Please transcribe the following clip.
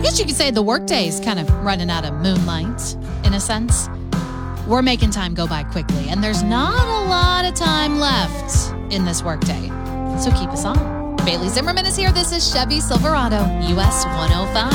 guess you could say the workday's kind of running out of moonlight, in a sense. We're making time go by quickly, and there's not a lot of time left in this workday. So keep us on. Bailey Zimmerman is here. This is Chevy Silverado, US 105.